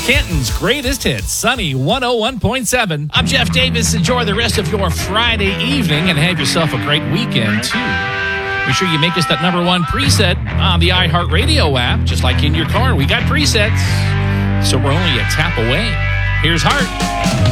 Canton's greatest hits, Sunny 101.7. I'm Jeff Davis. Enjoy the rest of your Friday evening and have yourself a great weekend, too. Make sure you make us that number one preset on the iHeartRadio app, just like in your car. We got presets, so we're only a tap away. Here's Heart.